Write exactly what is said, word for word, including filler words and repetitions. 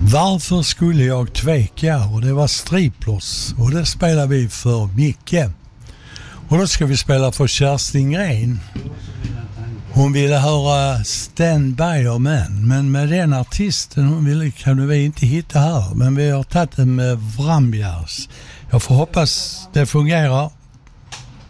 Varför skulle jag tveka? Och det var Striplers. Och det spelar vi för Micke. Och då ska vi spela för Kerstin Gren. Hon ville höra Stand By Your Man. Men med den artisten hon ville kan vi inte hitta här. Men vi har tagit den med Vrambjärs. Jag får hoppas det fungerar.